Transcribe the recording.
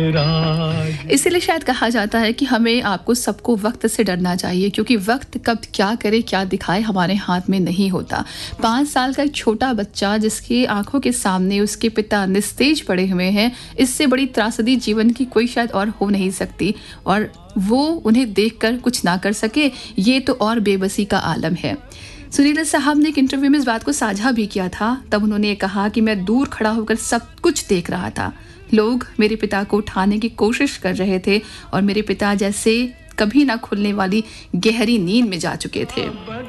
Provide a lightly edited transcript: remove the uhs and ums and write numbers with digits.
इसीलिए शायद कहा जाता है कि हमें आपको सबको वक्त से डरना चाहिए, क्योंकि वक्त कब क्या करे क्या दिखाए हमारे हाथ में नहीं होता। 5 साल का एक छोटा बच्चा जिसकी आंखों के सामने उसके पिता निस्तेज पड़े हुए हैं, इससे बड़ी त्रासदी जीवन की कोई शायद और हो नहीं सकती, और वो उन्हें देखकर कुछ ना कर सके, ये तो और बेबसी का आलम है। सुनील साहब ने एक इंटरव्यू में इस बात को साझा भी किया था। तब उन्होंने कहा कि मैं दूर खड़ा होकर सब कुछ देख रहा था। लोग मेरे पिता को उठाने की कोशिश कर रहे थे और मेरे पिता जैसे कभी ना खुलने वाली गहरी नींद में जा चुके थे।